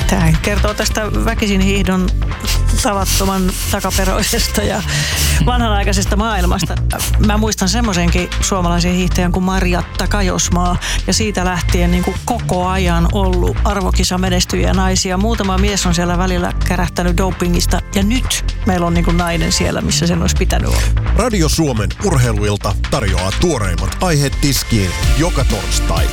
Tämä kertoo tästä väkisin hiihdon tavattoman takaperoisesta ja vanhanaikaisesta maailmasta. Mä muistan semmoisenkin suomalaisen hiihtäjän kuin Marjatta Kajosmaa, ja siitä lähtien niin kuin koko ajan ollut arvokisamenestyjiä naisia. Muutama mies on siellä välillä kärähtänyt dopingista, ja nyt meillä on niin kuin nainen siellä, missä sen olisi pitänyt olla. Radio Suomen urheiluilta tarjoaa tuoreimmat aiheet tiskiin joka torstai.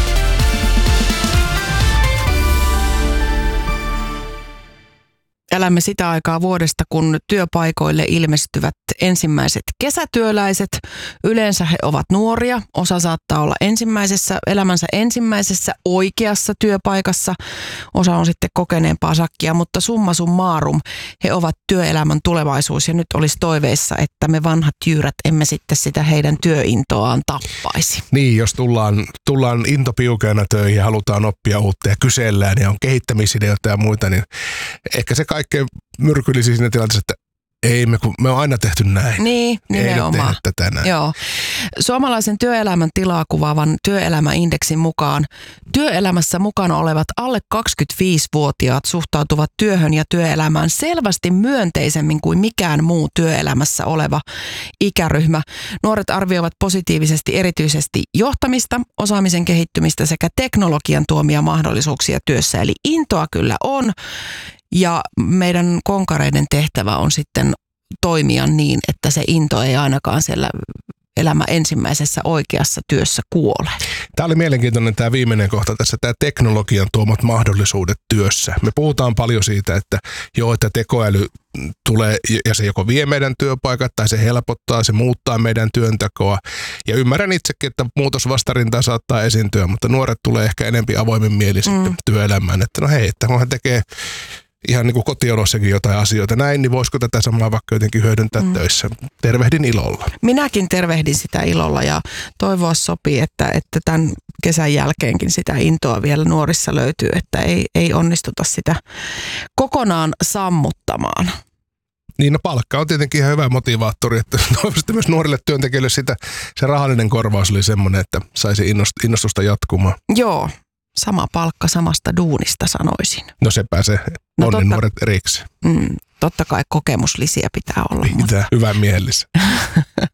Elämme sitä aikaa vuodesta, kun työpaikoille ilmestyvät ensimmäiset kesätyöläiset. Yleensä he ovat nuoria. Osa saattaa olla elämänsä ensimmäisessä oikeassa työpaikassa. Osa on sitten kokeneempaa sakkia, mutta summa summarum he ovat työelämän tulevaisuus. Ja nyt olisi toiveissa, että me vanhat jyyrät emme sitten sitä heidän työintoaan tappaisi. Niin, jos tullaan intopiukeena töihin ja halutaan oppia uutta ja kysellään ja on kehittämisideoita ja muita, niin ehkä se kaikkein myrkyllisiä siinä tilanteessa, että ei me on aina tehty näin. Niin, nimenomaan. Ei nyt tehdä tätä näin. Joo. Suomalaisen työelämän tilaa kuvaavan työelämäindeksin mukaan työelämässä mukana olevat alle 25-vuotiaat suhtautuvat työhön ja työelämään selvästi myönteisemmin kuin mikään muu työelämässä oleva ikäryhmä. Nuoret arvioivat positiivisesti erityisesti johtamista, osaamisen kehittymistä sekä teknologian tuomia mahdollisuuksia työssä. Eli intoa kyllä on. Ja meidän konkareiden tehtävä on sitten toimia niin, että se into ei ainakaan siellä elämä ensimmäisessä oikeassa työssä kuole. Tämä oli mielenkiintoinen tämä viimeinen kohta tässä, tämä teknologian tuomat mahdollisuudet työssä. Me puhutaan paljon siitä, että tekoäly tulee ja se joko vie meidän työpaikat tai se helpottaa, se muuttaa meidän työntekoa. Ja ymmärrän itsekin, että muutosvastarintaa saattaa esiintyä, mutta nuoret tulee ehkä enemmän avoimin mieli sitten työelämään. Että no hei, että hän tekee ihan niin kuin kotiolossakin jotain asioita näin, niin voisiko tätä samaa vaikka jotenkin hyödyntää töissä? Tervehdin ilolla. Minäkin tervehdin sitä ilolla ja toivoa sopii, että tämän kesän jälkeenkin sitä intoa vielä nuorissa löytyy, että ei onnistuta sitä kokonaan sammuttamaan. Niin, no palkka on tietenkin ihan hyvä motivaattori, että toivottavasti myös nuorille työntekijöille se rahallinen korvaus oli semmoinen, että saisi innostusta jatkumaan. Joo. Sama palkka samasta duunista, sanoisin. No sepä se. Onnen nuoret erikseen. Totta kai kokemuslisiä pitää olla. Pitää, hyvä mielessä.